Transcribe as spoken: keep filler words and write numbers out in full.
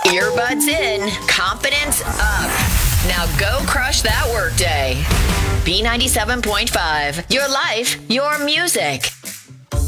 Earbuds in, confidence up. Now go crush that workday. B ninety-seven point five, your life, your music.